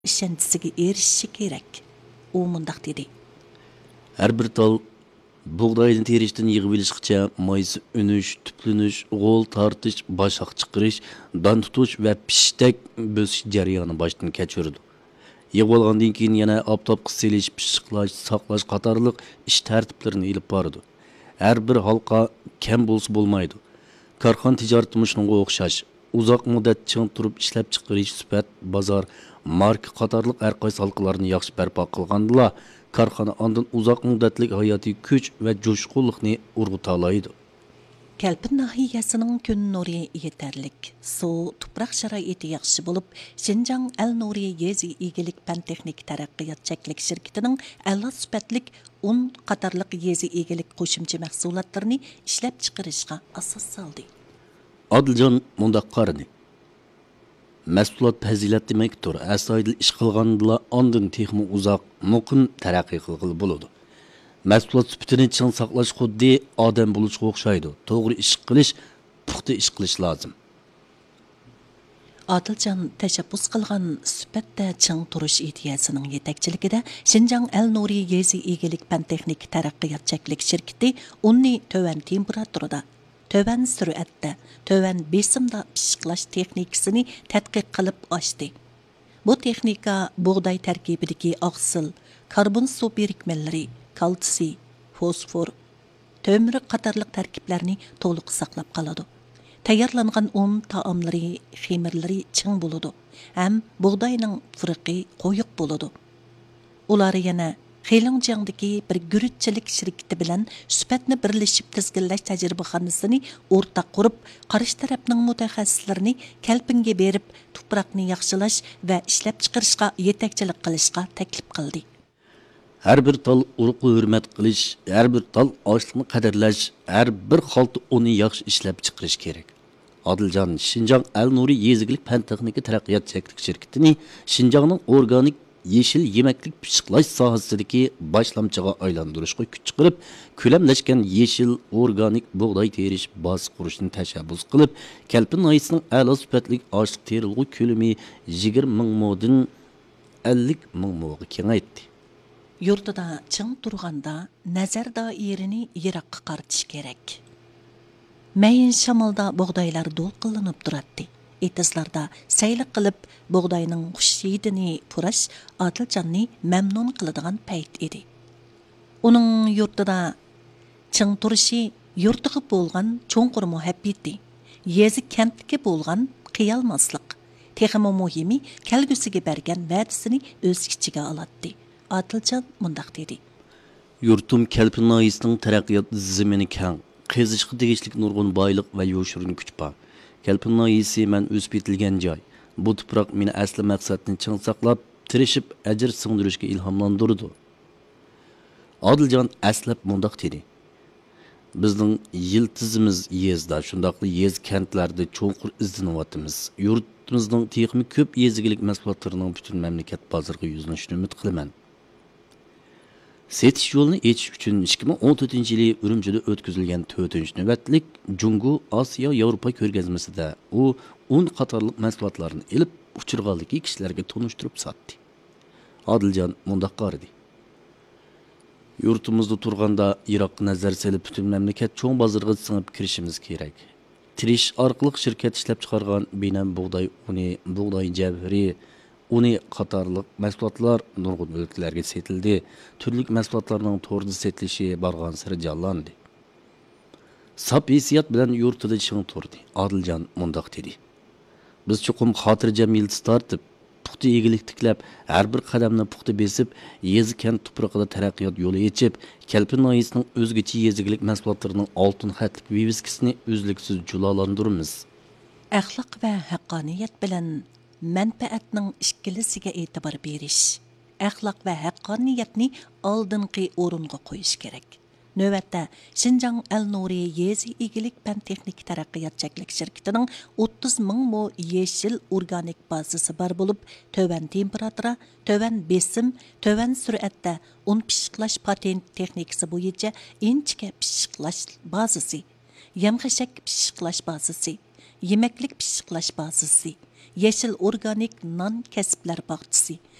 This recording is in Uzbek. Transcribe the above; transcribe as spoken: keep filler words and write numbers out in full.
ishonchisiga erishishi kerak. U mundaq dedi. Har bir tal buğdayını terishdan yig'ib olishgacha maysi unish, tuplanish, g'o'l tortish, boshaq chiqarish, don tutish va pishdak bo'sish jarayoni boshdan kechirdi. Yig'ib olgandan keyin yana oftobga selish, pishiqlash, saqlash qatorliq ish tartiblarini ilib bordi. Har bir halqa kam bo'lsa bo'lmaydi. Korxona tijorat shunga o'xshash. Uzoq muddat ching turib ishlab chiqarish, sifat, bozor, marka qatorliq har qaysi halqalarni yaxshi barpo qilgandila, korxona ondan uzoq muddatlik hayotiy kuch va jo'shqinlikni urg'uta oladi. Kelpin nahiyasining kun nuri yetarlik, suv, tuproq sharoiti yaxshi bo'lib, Xinjiang Al Nuri yezi egilik pan texnik taraqqiyot cheklik shirkatining a'lo sifatlik un qatorliq yezi egilik qo'shimcha mahsulotlarini ishlab chiqarishga asos soldi. Adiljon mundaq qaradi. Mahsulot fazilat demakdir. Astoydil ish qilgandila ondan texmi uzoq, muqim taraqqiy qilg'ili bo'ladi. Mahsulot sifatini ching saqlash xuddi odam bo'lishga o'xshaydi. To'g'ri ish qilish, puxta ish qilish lozim. Adiljon tashabbus qilgan sifatda ching turish ideyasining yetakchiligida Xinjiang Al Nuri yezi egilik pan texnik taraqqiyot cheklik shirkati unni tovan temperaturada, tovan sur'atda, tovan besimda pishiqlash texnikasini tadqiq qilib ochdi. Bu texnika bug'doy tarkibidagi oqsil, karbon suv birikmalari, kalsiy, fosfor, to'mir qatorliq tarkiblarni to'liq saqlab qoladi. Tayyorlangan un taomlari, xemirlari ching bo'ladi. Ham bug'doyning firqi qo'yiq bo'ladi. Ular yana Xelinjiangdagi bir gurutchilik shirkati bilan sifatni birlashib tizginlash tajribaxonasini o'rtaq qurib, qarish tarafning mutaxassislarini Kelpinga berib, tuproqni yaxshilash va ishlab chiqarishga yetakchilik qilishga taklif qildi. Har bir tal urug'ga hurmat qilish, har bir tal oshliqni qadrlash, har bir xalta uni yaxshi ishlab chiqarish kerak. Adiljon Xinjiang Al Nuri yezigilik pan texnika taraqqiyot cheklik shirkatini Xinjiangning organik yeşil yemeklik pishiqlash sohasidagi boshlamchiga aylantirishga kuch chiqarib, ko'lamlashgan yeşil organik buğday terish baz qurishni tashabbus qilib, Kelpin noyisining a'lo sifatli oshliq terilg'u ko'lami yigirma ming modin ellik ming moga kengaytdi. Yurtida ching turganda nazar doirini yiroqqa qaratish kerak. Mayin shamolda bug'doylar do'lqinlanib turadi. Etizlarda sayli qilib bug'doyning xush hidini purash Adiljonni mamnun qiladigan payt edi. Uning yurtida ching turishi yurtiga bo'lgan cho'nqur muhabbati, yezi kentga bo'lgan qiyalmaslik, texmo muhimi kelgusiga bergan va'dasini o'z ichiga oladi. Adiljon mundaq dedi. Yurtum Kelpin noyisining taraqqiyot zimini keng, qezishga tegishlik nurg'un boyliq va yo'shirin kuch bor. Kelpin noyisi men o'sib yetilgan joy. Bu tuproq meni asli maqsadni ching saqlab, tirishib ajr singdirishga ilhomlantirdi. Adiljon aslab mundaq dedi. Bizning yiltizimiz yezda, shundaqli yez kentlarda cho'nqur izlanayotimiz. Yurtimizning texnik ko'p yezigilik mahsulotlarining butun mamlakat bozoriga yuzlanishini umid qilaman. Setish yo'lini echish uchun ikki ming o'n to'rtinchi yili Urumchida o'tkazilgan to'rtinchi navbatlik Jungo Osiyo Yevropa ko'rgazmasida u un qatorliq mahsulotlarni ilib uchirganligi kishilarga tunishtirib sotdi. Adiljon mundaq qaradi. Yurtimizda turganda Iroqqa nazar selib butun mamlakat cho'ng bozorga singib kirishimiz kerak. Tirish orqali shirkat ishlab chiqargan binam bug'doy uni, bug'doy javhari, uni qatorliq mahsulotlar nurg'un o'lkalarga setildi. Turli mahsulotlarning to'g'ri setilishi borgan sari jonlandi. Sap hissiyat bilan yurtida ching turdi. Adiljon mundaq dedi. Biz chuqum xotirjam yildiz tortib, puxta egilik tiklab, har bir qadamni puxta besib, yezi kent tuprog'ida taraqqiyot yo'li yechib, Kelpin noyisining o'zgacha yezigilik mahsulotlarining oltin xatlik viviskasini uzluksiz julalandiramiz. Axloq va haqqoniyat bilan manfaatning ikkilisiga e'tibor berish, axloq va haqqoniyatni oldingi o'ringa qo'yish kerak. Növətdə Xinjiang Al Nuri yezi egilik pan texnik taraqqiyot cheklik shirkatining o'ttiz ming mo yeşil organik bazasi bor bo'lib, tovan temperatura, tovan besim, tovan sur'atda un pishiqlash patent texnikasi bo'yicha inchika pishiqlash bazasi, yamg'ashak pishiqlash bazasi, yemeklik pishiqlash bazasi, Yeşil Organik Non Kasblar Bog'chisi,